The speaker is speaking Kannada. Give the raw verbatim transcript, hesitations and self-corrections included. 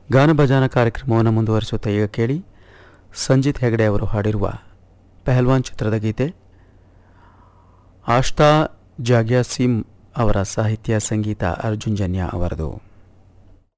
ಗಾನಭಜಾನ ಕಾರ್ಯಕ್ರಮವನ್ನು ಮುಂದುವರಿಸುತ್ತಾ ಈಗ ಕೇಳಿ ಸಂಜಿತ್ ಹೆಗಡೆ ಅವರು ಹಾಡಿರುವ ಪಹಲ್ವಾನ್ ಚಿತ್ರದ ಗೀತೆ. ಆಷ್ಟಾ ಜಾಗ್ಯಾಸಿಂ ಅವರ ಸಾಹಿತ್ಯ, ಸಂಗೀತ ಅರ್ಜುನ್ ಜನ್ಯ ಅವರದು.